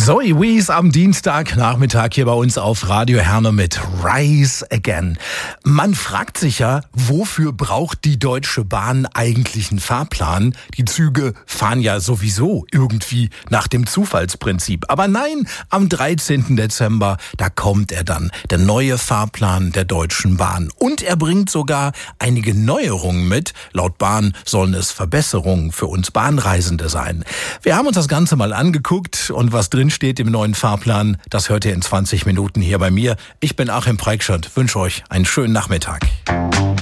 Zoe Wees am Dienstagnachmittag hier bei uns auf Radio Herne mit Rise Again. Man fragt sich ja, wofür braucht die Deutsche Bahn eigentlich einen Fahrplan? Die Züge fahren ja sowieso irgendwie nach dem Zufallsprinzip. Aber nein, am 13. Dezember, da kommt er dann, der neue Fahrplan der Deutschen Bahn. Und er bringt sogar einige Neuerungen mit. Laut Bahn sollen es Verbesserungen für uns Bahnreisende sein. Wir haben uns das Ganze mal angeguckt und was drin steht im neuen Fahrplan, das hört ihr in 20 Minuten hier bei mir. Ich bin Achim Preikschat, wünsche euch einen schönen Nachmittag.